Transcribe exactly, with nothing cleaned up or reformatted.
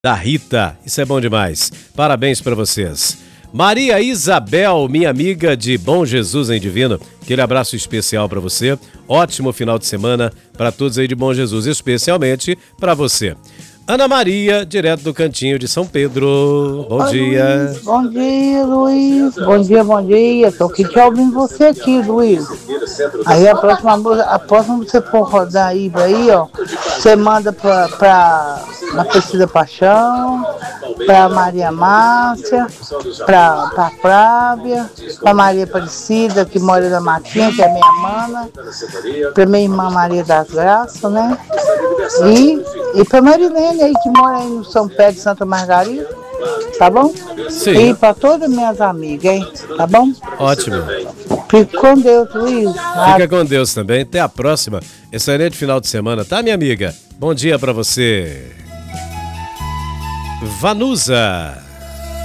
da Rita. Isso é bom demais. Parabéns para vocês. Maria Isabel, minha amiga de Bom Jesus em Divino, aquele abraço especial para você. Ótimo final de semana para todos aí de Bom Jesus, especialmente para você. Ana Maria, direto do Cantinho de São Pedro. Bom Oi, dia. Luiz. Bom dia, Luiz. Bom dia, bom dia. Estou aqui te ouvindo você aqui, Luiz. Aí a próxima música, a próxima você for rodar aí, aí, ó, você manda pra, pra na Priscila Paixão, pra Maria Márcia, pra, pra Flávia, pra Maria Aparecida, que mora na Matinha, que é minha mana, pra minha irmã Maria das Graças, né? E, e pra Marilene aí, que mora aí no São Pedro de Santa Margarida, tá bom? Sim. E pra todas minhas amigas, hein? Tá bom? Ótimo. Fique com Deus, Luiz. Fica com Deus também. Até a próxima. Excelente final de semana, tá, minha amiga? Bom dia pra você. Vanusa.